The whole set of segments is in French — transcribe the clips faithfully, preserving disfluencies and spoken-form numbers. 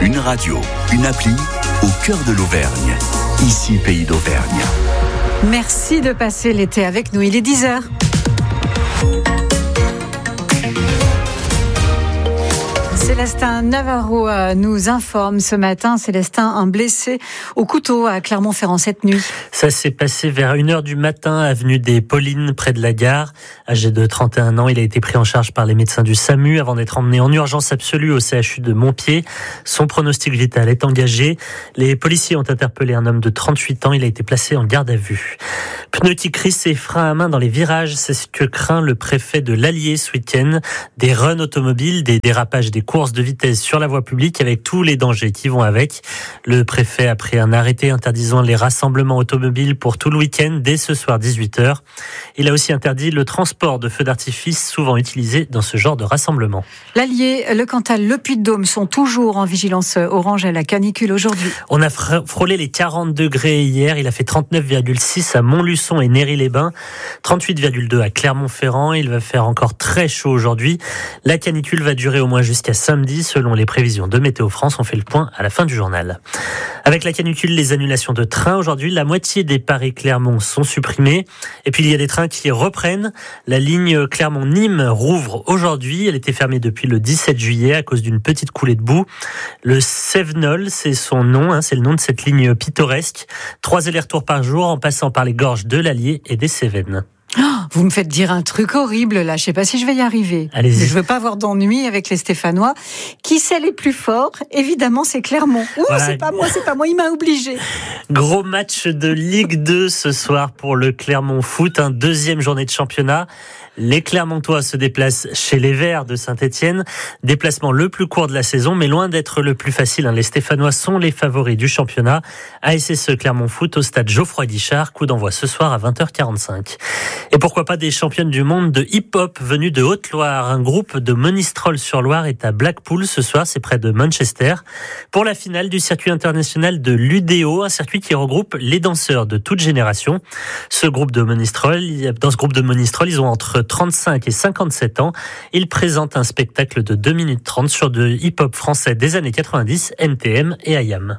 Une radio, une appli au cœur de l'Auvergne. Ici, Pays d'Auvergne. Merci de passer l'été avec nous. Il est dix heures. Célestin Navarro nous informe ce matin. Célestin, un blessé au couteau à Clermont-Ferrand cette nuit. Ça s'est passé vers une heure du matin, avenue des Paulines, près de la gare. Âgé de trente et un ans, il a été pris en charge par les médecins du SAMU avant d'être emmené en urgence absolue au C H U de Montpied. Son pronostic vital est engagé. Les policiers ont interpellé un homme de trente-huit ans. Il a été placé en garde à vue. Pneuticris et freins à main dans les virages, c'est ce que craint le préfet de l'Allier ce week-end. Des runs automobiles, des dérapages, des courses de vitesse sur la voie publique avec tous les dangers qui vont avec. Le préfet a pris un arrêté interdisant les rassemblements automobiles pour tout le week-end dès ce soir dix-huit heures. Il a aussi interdit le transport de feux d'artifice souvent utilisés dans ce genre de rassemblement. L'Allier, le Cantal, le Puy-de-Dôme sont toujours en vigilance orange à la canicule aujourd'hui. On a frôlé les quarante degrés hier. Il a fait trente-neuf virgule six à Montluçon et Néry-les-Bains, trente-huit virgule deux à Clermont-Ferrand. Il va faire encore très chaud aujourd'hui. La canicule va durer au moins jusqu'à samedi, selon les prévisions de Météo France. On fait le point à la fin du journal. Avec la canicule, les annulations de trains aujourd'hui, la moitié des Paris-Clermont sont supprimées. Et puis il y a des trains qui reprennent. La ligne Clermont-Nîmes rouvre aujourd'hui. Elle était fermée depuis le dix-sept juillet à cause d'une petite coulée de boue. Le Cévenol, c'est son nom, hein, c'est le nom de cette ligne pittoresque. Trois allers-retours par jour en passant par les gorges de l'Allier et des Cévennes. Oh, vous me faites dire un truc horrible là, je sais pas si je vais y arriver. Allez-y. Je veux pas avoir d'ennui avec les Stéphanois. Qui c'est les plus forts ? Évidemment, c'est Clermont. Ouh, voilà. c'est pas moi, c'est pas moi, il m'a obligé. Gros match de Ligue deux ce soir pour le Clermont Foot, un deuxième journée de championnat. Les Clermontois se déplacent chez les Verts de Saint-Étienne. Déplacement le plus court de la saison, mais loin d'être le plus facile. Les Stéphanois sont les favoris du championnat. A S S E Clermont Foot au stade Geoffroy Guichard. Coup d'envoi ce soir à vingt heures quarante-cinq. Et pourquoi pas des championnes du monde de hip-hop venues de Haute-Loire. Un groupe de Monistrol-sur-Loire est à Blackpool ce soir, c'est près de Manchester, pour la finale du circuit international de l'U D O, un circuit qui regroupe les danseurs de toute génération. Ce groupe de Monistrol, dans ce groupe de Monistrol, ils ont entre trente-cinq et cinquante-sept ans. Ils présentent un spectacle de deux minutes trente sur de hip-hop français des années quatre-vingt-dix, N T M et I A M.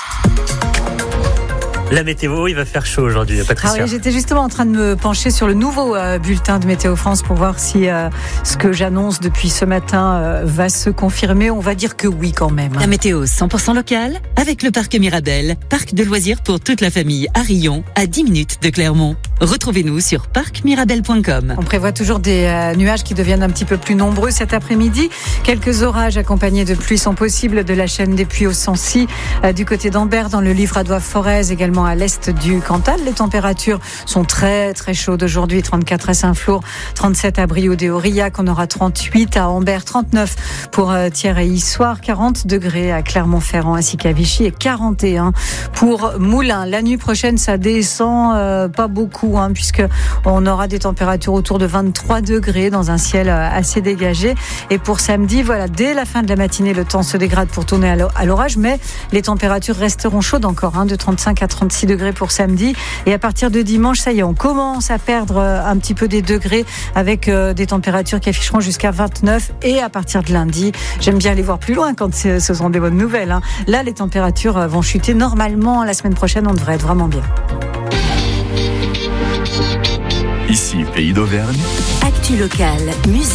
La météo, il va faire chaud aujourd'hui, Patricia. Ah oui, j'étais justement en train de me pencher sur le nouveau euh, bulletin de Météo France pour voir si euh, ce que j'annonce depuis ce matin euh, va se confirmer. On va dire que oui quand même. La météo cent pour cent locale avec le parc Mirabel, parc de loisirs pour toute la famille à Rion, à dix minutes de Clermont. Retrouvez-nous sur parc mirabel point com. On prévoit toujours des euh, nuages qui deviennent un petit peu plus nombreux cet après-midi. Quelques orages accompagnés de pluie sont possibles de la chaîne des Puys au Sancy, euh, du côté d'Ambert, dans le Livradois-Forez, également à l'est du Cantal. Les températures sont très très chaudes aujourd'hui. trente-quatre à Saint-Flour, trente-sept à Brioude-et-Aurillac. On aura trente-huit à Ambert, trente-neuf pour euh, Thiers et Issoire, quarante degrés à Clermont-Ferrand ainsi qu'à Vichy et quarante et un pour Moulins. La nuit prochaine, ça descend euh, pas beaucoup, hein, puisque on aura des températures autour de vingt-trois degrés dans un ciel euh, assez dégagé. Et pour samedi, voilà, dès la fin de la matinée, le temps se dégrade pour tourner à l'orage, mais les températures resteront chaudes encore, hein, de trente-cinq à trente-six degrés pour samedi. Et à partir de dimanche, ça y est, on commence à perdre un petit peu des degrés avec euh, des températures qui afficheront jusqu'à vingt-neuf. Et à partir de lundi, j'aime bien aller voir plus loin quand ce sont des bonnes nouvelles, hein. Là, les températures vont chuter. Normalement, la semaine prochaine, on devrait être vraiment bien. Ici, Pays d'Auvergne. Actu locale, musique.